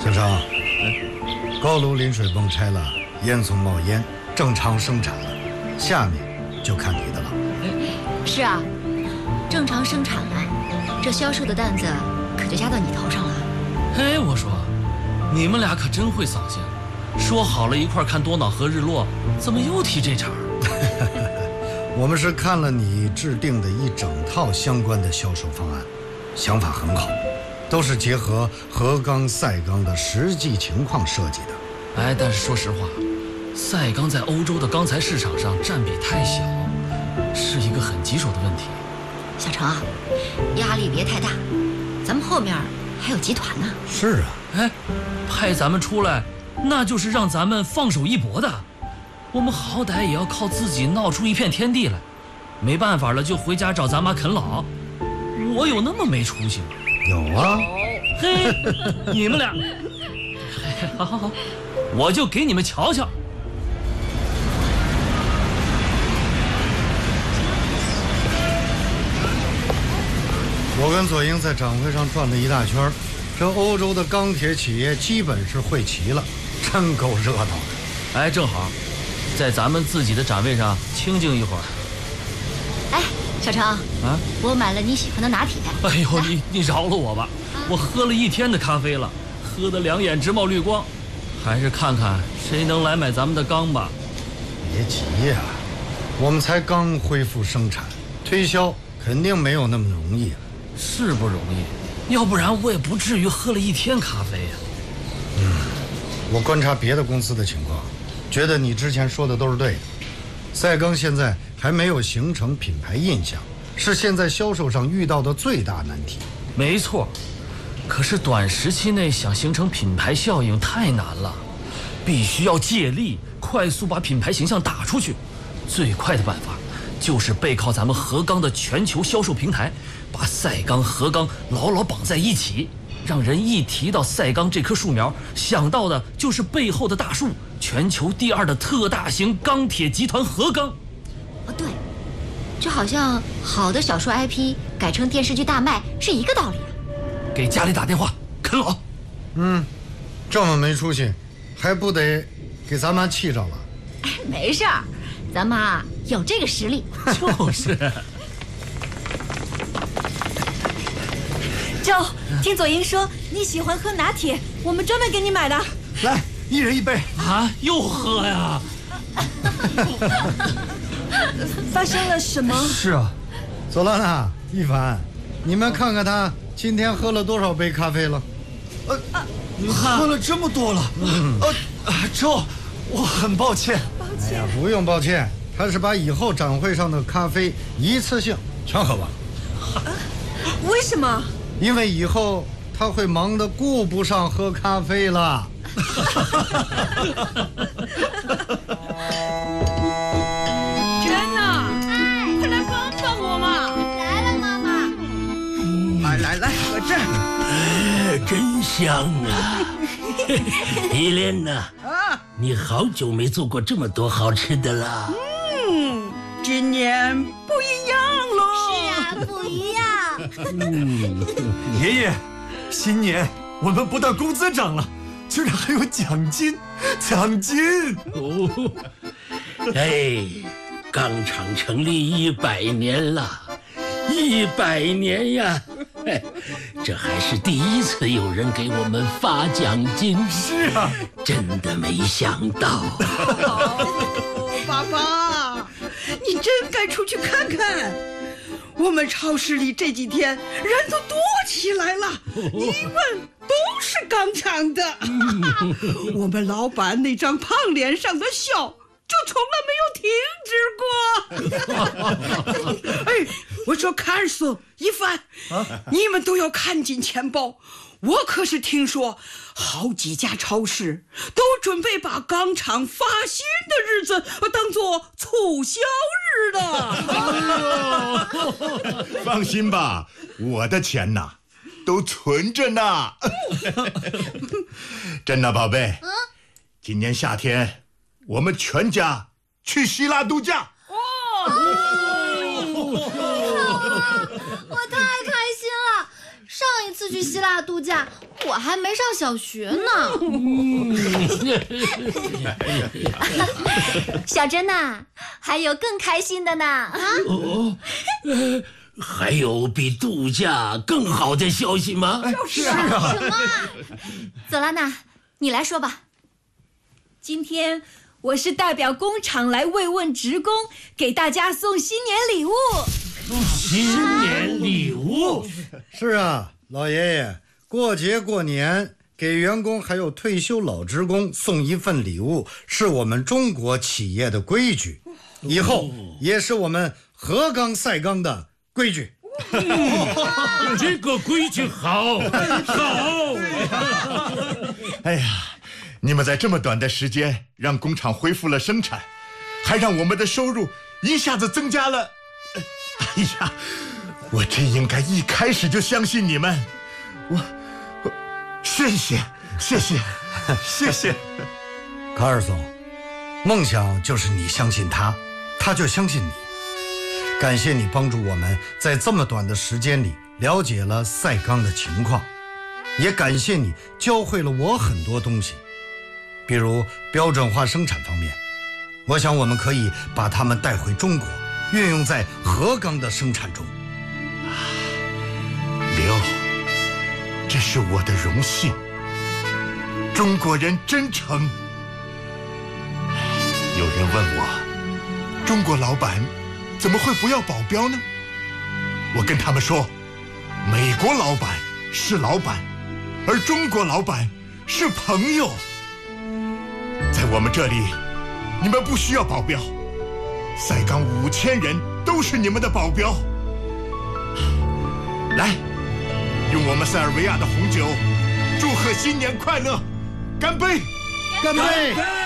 小张，高炉临水泵拆了，烟囱冒烟，正常生产了，下面就看你的了。 是啊，正常生产了，这销售的担子可就加到你头上了。 哎，我说，你们俩可真会扫兴，说好了一块看多瑙河日落，怎么又提这茬？ 我们是看了你制定的一整套相关的销售方案，想法很好，都是结合河钢、赛钢的实际情况设计的。 哎，但是说实话，赛钢在欧洲的钢材市场上占比太小，是一个很棘手的问题。 小程啊，压力别太大，咱们后面还有集团呢。 是啊， 哎，派咱们出来，那就是让咱们放手一搏的。我们好歹也要靠自己闹出一片天地来，没办法了就回家找咱妈啃老。我有那么没出息吗？ 有啊。 嘿，你们俩，好，我就给你们瞧瞧。 我跟左英在展会上转了一大圈，这欧洲的钢铁企业基本是汇齐了，真够热闹的。 哎，正好在咱们自己的展位上清静一会儿。 哎，小程啊，我买了你喜欢的拿铁。 哎呦，你饶了我吧，我喝了一天的咖啡了，喝得两眼直冒绿光，还是看看谁能来买咱们的钢吧。 别急呀，我们才刚恢复生产，推销肯定没有那么容易。 是不容易，要不然我也不至于喝了一天咖啡呀。 我观察别的公司的情况，觉得你之前说的都是对的。赛钢现在还没有形成品牌印象，是现在销售上遇到的最大难题。 没错，可是短时期内想形成品牌效应太难了，必须要借力，快速把品牌形象打出去。最快的办法就是背靠咱们河钢的全球销售平台，把赛钢、河钢牢牢绑在一起，让人一提到赛钢这棵树苗，想到的就是背后的大树，全球第2的特大型钢铁集团河钢。 哦，对，就好像好的小说 IP 改成电视剧大卖是一个道理啊。 给家里打电话啃老。 这么没出息，还不得给咱妈气着了？ 哎，没事儿，咱妈有这个实力。 就是。 周，听左英说你喜欢喝拿铁，我们专门给你买的。 来，一人一杯啊！又喝呀？ 发生了什么？ 是啊， 左兰娜、一凡，你们看看他今天喝了多少杯咖啡了？ 喝了这么多了。周，我很抱歉。 哎呀，不用抱歉，他是把以后展会上的咖啡一次性全喝完。 为什么？ 因为以后他会忙得顾不上喝咖啡了。 娟呐，快来帮帮我嘛！ 来了，妈妈。 来，喝这。 真香啊！伊莲娜，你好久没做过这么多好吃的了。 今年不一样喽。 是啊，不一样。 爷爷，新年我们不但工资涨了，居然还有奖金！ 哦，哎，钢厂成立100年了，100年呀！哎，这还是第一次有人给我们发奖金。 是啊， 真的没想到。 爸爸，你真该出去看看。我们超市里这几天人都多起来了，一问都是钢厂的。我们老板那张胖脸上的笑就从来没有停止过。哎，我说卡尔斯、一凡，你们都要看紧钱包。我可是听说好几家超市都准备把钢厂发薪的日子当作促销日的。 放心吧，我的钱呐都存着呢。真的，宝贝，今年夏天我们全家去希腊度假。 我太开心了！上一次次去希腊度假，我还没上小学呢。 小珍呐，还有更开心的呢啊！ 还有比度假更好的消息吗？ 是啊，什么啊？佐拉娜，你来说吧。 今天我是代表工厂来慰问职工，给大家送新年礼物。 新年礼物？ 是啊，老爷爷，过节过年给员工还有退休老职工送一份礼物，是我们中国企业的规矩，以后也是我们河冈赛钢的规矩。 这个规矩好，好。 哎呀，你们在这么短的时间让工厂恢复了生产，还让我们的收入一下子增加了。哎呀，我真应该一开始就相信你们。我谢谢。 卡尔松，梦想就是你相信他，他就相信你。感谢你帮助我们在这么短的时间里了解了赛钢的情况，也感谢你教会了我很多东西，比如标准化生产方面，我想我们可以把它们带回中国，运用在河钢的生产中。 刘，这是我的荣幸。中国人真诚。有人问我，中国老板怎么会不要保镖呢？我跟他们说，美国老板是老板，而中国老板是朋友。在我们这里，你们不需要保镖，赛钢5000人都是你们的保镖。来，用我们塞尔维亚的红酒祝贺新年快乐，干杯！ 干杯！